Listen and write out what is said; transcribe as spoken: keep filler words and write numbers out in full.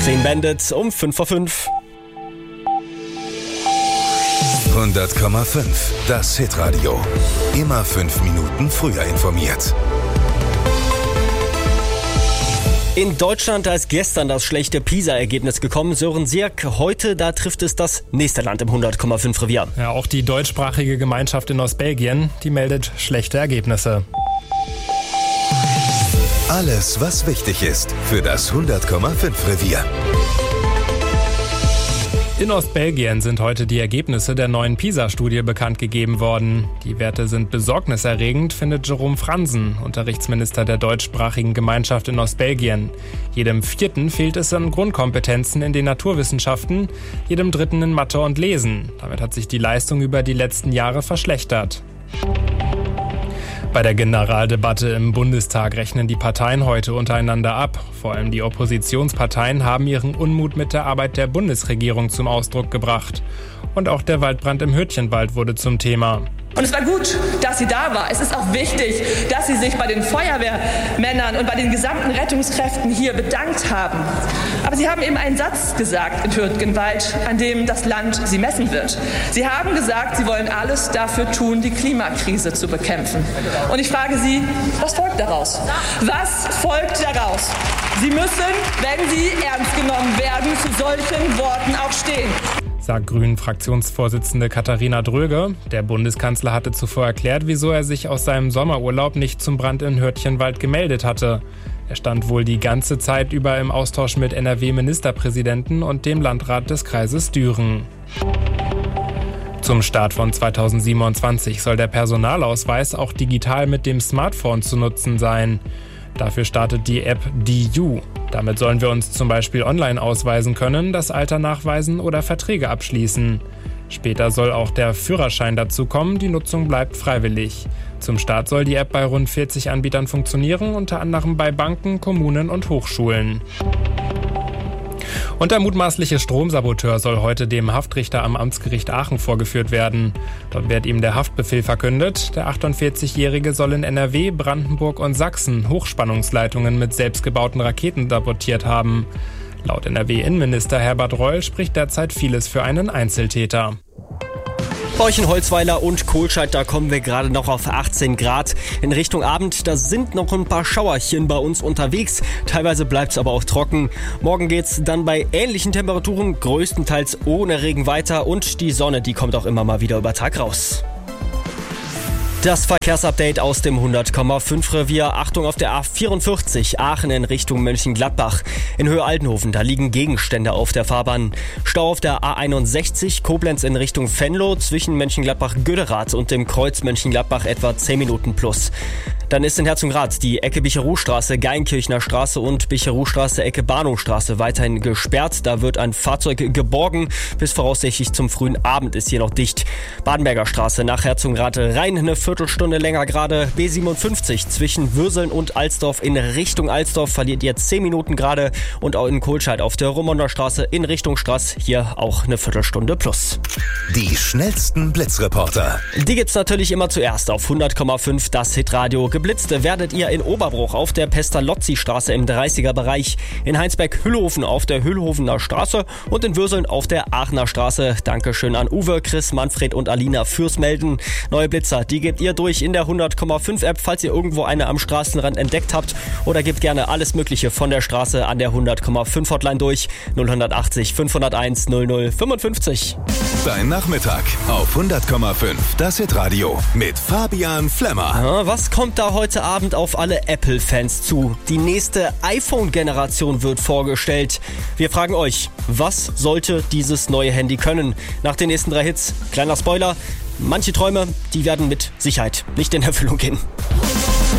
Clean Bandit um fünf vor fünf. hundert Komma fünf, das Hitradio. Immer fünf Minuten früher informiert. In Deutschland, da ist gestern das schlechte PISA-Ergebnis gekommen. Sören Sierk, heute, da trifft es das nächste Land im hundert Komma fünf Revier. Ja, auch die deutschsprachige Gemeinschaft in Ostbelgien, die meldet schlechte Ergebnisse. Alles, was wichtig ist für das hundert Komma fünf Revier. In Ostbelgien sind heute die Ergebnisse der neuen PISA-Studie bekannt gegeben worden. Die Werte sind besorgniserregend, findet Jerome Fransen, Unterrichtsminister der deutschsprachigen Gemeinschaft in Ostbelgien. Jedem Vierten fehlt es an Grundkompetenzen in den Naturwissenschaften, jedem Dritten in Mathe und Lesen. Damit hat sich die Leistung über die letzten Jahre verschlechtert. Bei der Generaldebatte im Bundestag rechnen die Parteien heute untereinander ab. Vor allem die Oppositionsparteien haben ihren Unmut mit der Arbeit der Bundesregierung zum Ausdruck gebracht. Und auch der Waldbrand im Hürtchenwald wurde zum Thema. Und es war gut, dass sie da war. Es ist auch wichtig, dass sie sich bei den Feuerwehrmännern und bei den gesamten Rettungskräften hier bedankt haben. Aber sie haben eben einen Satz gesagt in Hürtgenwald, an dem das Land sie messen wird. Sie haben gesagt, sie wollen alles dafür tun, die Klimakrise zu bekämpfen. Und ich frage Sie, was folgt daraus? Was folgt daraus? Sie müssen, wenn sie ernst genommen werden, zu solchen Worten auch stehen. Sagt Grünen-Fraktionsvorsitzende Katharina Dröge. Der Bundeskanzler hatte zuvor erklärt, wieso er sich aus seinem Sommerurlaub nicht zum Brand in Hürtchenwald gemeldet hatte. Er stand wohl die ganze Zeit über im Austausch mit N R W-Ministerpräsidenten und dem Landrat des Kreises Düren. Zum Start von zweitausendsiebenundzwanzig soll der Personalausweis auch digital mit dem Smartphone zu nutzen sein. Dafür startet die App D U. Damit sollen wir uns zum Beispiel online ausweisen können, das Alter nachweisen oder Verträge abschließen. Später soll auch der Führerschein dazu kommen, die Nutzung bleibt freiwillig. Zum Start soll die App bei rund vierzig Anbietern funktionieren, unter anderem bei Banken, Kommunen und Hochschulen. Und der mutmaßliche Stromsaboteur soll heute dem Haftrichter am Amtsgericht Aachen vorgeführt werden. Dort wird ihm der Haftbefehl verkündet. Der achtundvierzigjährige soll in N R W, Brandenburg und Sachsen Hochspannungsleitungen mit selbstgebauten Raketen sabotiert haben. Laut N R W-Innenminister Herbert Reul spricht derzeit vieles für einen Einzeltäter. Bei euch in Holzweiler und Kohlscheid, da kommen wir gerade noch auf achtzehn Grad. In Richtung Abend, da sind noch ein paar Schauerchen bei uns unterwegs. Teilweise bleibt es aber auch trocken. Morgen geht's dann bei ähnlichen Temperaturen größtenteils ohne Regen weiter. Und die Sonne, die kommt auch immer mal wieder über Tag raus. Das Verkehrsupdate aus dem hundert Komma fünf Revier. Achtung auf der A vierundvierzig, Aachen in Richtung Mönchengladbach. In Höhe Altenhofen, da liegen Gegenstände auf der Fahrbahn. Stau auf der A einundsechzig, Koblenz in Richtung Venlo, zwischen Mönchengladbach-Göderath und dem Kreuz Mönchengladbach etwa zehn Minuten plus. Dann ist in Herzogenrath die Ecke Bicheruhstraße, Geinkirchner Straße und Bicheruhstraße, Ecke Bahnhofstraße weiterhin gesperrt. Da wird ein Fahrzeug geborgen. Bis voraussichtlich zum frühen Abend ist hier noch dicht. Badenberger Straße nach Herzogenrath rein eine Viertelstunde länger gerade. B siebenundfünfzig zwischen Würseln und Alsdorf in Richtung Alsdorf verliert ihr zehn Minuten gerade. Und auch in Kohlscheid auf der Rummonter Straße in Richtung Straß hier auch eine Viertelstunde plus. Die schnellsten Blitzreporter. Die gibt's natürlich immer zuerst auf hundert Komma fünf, das Hitradio. Geblitzt werdet ihr in Oberbruch auf der Pestalozzi-Straße im dreißiger Bereich, in Heinsberg-Hüllhofen auf der Hüllhofener Straße und in Würseln auf der Aachener Straße. Dankeschön an Uwe, Chris, Manfred und Alina fürs Melden. Neue Blitzer, die gebt ihr durch in der hundert Komma fünf App, falls ihr irgendwo eine am Straßenrand entdeckt habt, oder gebt gerne alles Mögliche von der Straße an der hundert Komma fünf Hotline durch. null achtzig fünfhunderteins null null fünfundfünfzig. Dein Nachmittag auf hundert Komma fünf, das Hitradio mit Fabian Flemmer. Ja, was kommt da heute Abend auf alle Apple-Fans zu? Die nächste iPhone-Generation wird vorgestellt. Wir fragen euch, was sollte dieses neue Handy können? Nach den nächsten drei Hits, kleiner Spoiler, manche Träume, die werden mit Sicherheit nicht in Erfüllung gehen.